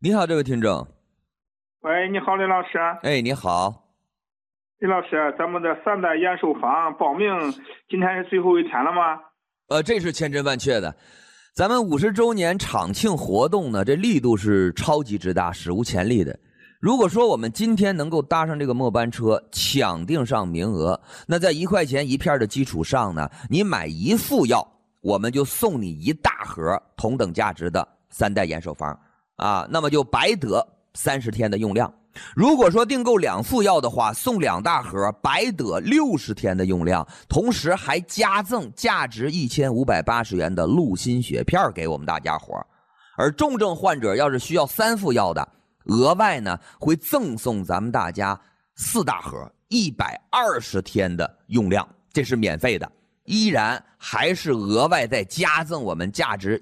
你好，这位听众。 喂，你好，李老师。 哎，你好， 李老师，咱们的3代延寿坊报名今天是最后一天了吗？ 这是千真万确的。咱们50周年场庆活动呢，这力度是超级之大，史无前例的。如果说我们今天能够搭上这个末班车，抢定上名额，那在1块钱一片的基础上呢，你买1副药，我们就送你1大盒同等价值的3代延寿坊啊，那么就白得30天的用量。如果说订购2副药的话，送2大盒，白得60天的用量，同时还加赠价值1580元的鹿心血片给我们大家伙。而重症患者要是需要3副药的，额外呢会赠送咱们大家4大盒，120天的用量，这是免费的，依然还是额外再加赠我们价值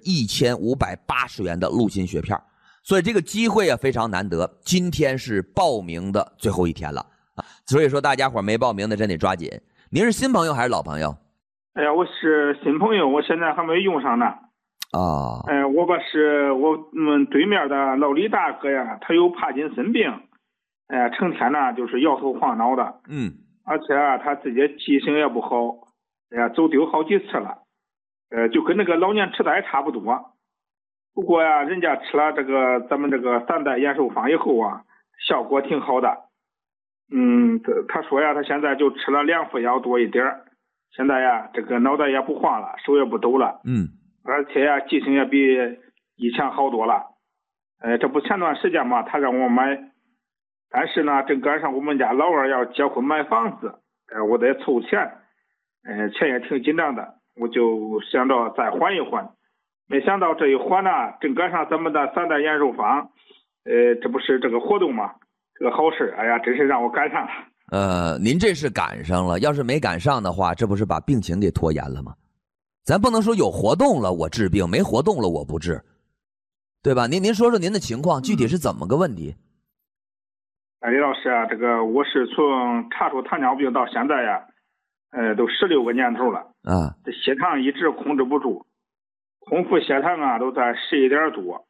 1580元的鹿心血片。所以这个机会非常难得，今天是报名的最后一天了啊！所以说大家伙没报名的真得抓紧。您是新朋友还是老朋友？ 哎呀，我是新朋友，我现在还没用上呢。 啊。 我们对面的老李大哥呀，他有帕金森病，成天呢就是摇头晃脑的。而且他自己记性也不好，走丢好几次了，就跟那个老年痴呆差不多。不过呀，人家吃了咱们这个3代延寿坊以后啊，效果挺好的。他说呀，他现在就吃了2副药多一点，现在呀，这个脑袋也不晃了，手也不抖了。而且呀，记性也比以前好多了。这不前段时间嘛，他让我买，但是呢，正赶上我们家老二要结婚买房子，我得凑钱，钱也挺紧张的，我就想着再缓一缓。没想到这一缓呢，正赶上咱们的3代延寿坊，这不是这个活动嘛，这个好事，哎呀，真是让我赶上了。 您这是赶上了，要是没赶上的话，这不是把病情给拖延了吗？咱不能说有活动了我治病，没活动了我不治，对吧？您说说您的情况，具体是怎么个问题？ 李老师啊，我是从查出糖尿病到现在呀，都16个年头了啊，这血糖一直控制不住。空腹血糖啊都在11点多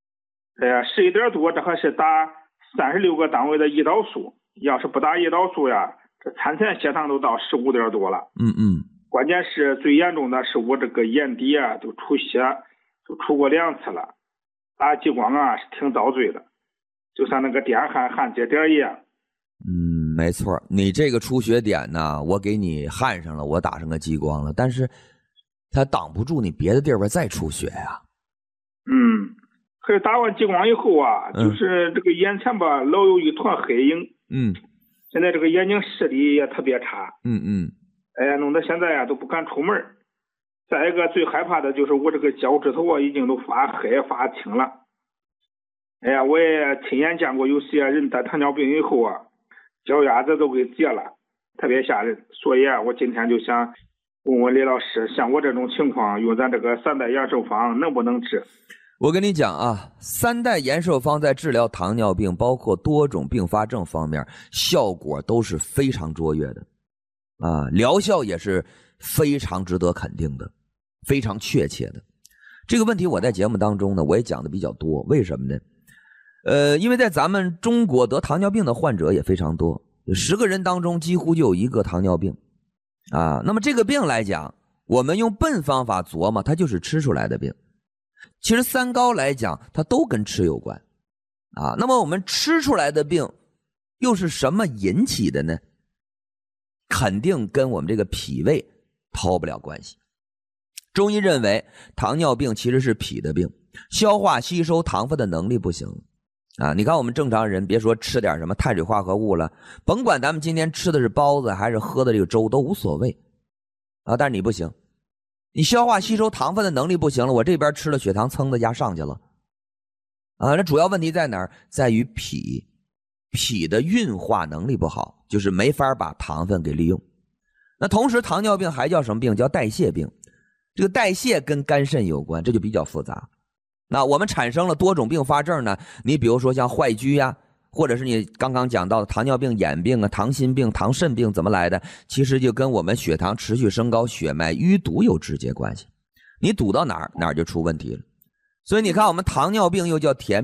，11点多，这还是打36个单位的胰岛素，要是不打胰岛素呀，这餐前血糖都到15点多了。关键是最严重的是我这个眼底啊都出血，都出过2次了，打激光啊是挺遭罪的，就像那个电焊焊接点一样。 没错，你这个出血点呢，我给你焊上了，我打上个激光了，但是它挡不住你别的地方再出血呀。 可是打完激光以后啊，就是这个眼前吧老有一团黑影。现在这个眼睛视力也特别差。弄得现在呀都不敢出门。再一个最害怕的就是我这个脚趾头啊已经都发黑发青了。我也亲眼见过有些人得糖尿病以后啊，脚丫子都给截了，特别吓人。所以啊，我今天就想问问李老师，像我这种情况，用咱这个3代延寿坊能不能治？ 我跟你讲啊，3代延寿坊在治疗糖尿病，包括多种并发症方面，效果都是非常卓越的，疗效也是非常值得肯定的，非常确切的。这个问题我在节目当中呢，我也讲的比较多，为什么呢？因为在咱们中国得糖尿病的患者也非常多，10个人当中几乎就有1个糖尿病。那么这个病来讲，我们用笨方法琢磨，它就是吃出来的病。其实3高来讲，它都跟吃有关那么我们吃出来的病又是什么引起的呢？肯定跟我们这个脾胃脱不了关系。中医认为糖尿病其实是脾的病，消化吸收糖分的能力不行你看我们正常人别说吃点什么碳水化合物了，甭管咱们今天吃的是包子还是喝的这个粥都无所谓但是你不行，你消化吸收糖分的能力不行了，我这边吃了血糖噌的压上去了那主要问题在哪儿？在于脾的运化能力不好，就是没法把糖分给利用。那同时糖尿病还叫什么病？叫代谢病。这个代谢跟肝肾有关，这就比较复杂。那我们产生了多种并发症呢，你比如说像坏疽呀，或者是你刚刚讲到的糖尿病、眼病糖心病、糖肾病怎么来的，其实就跟我们血糖持续升高、血脉淤堵有直接关系。你堵到哪儿就出问题了。所以你看我们糖尿病又叫甜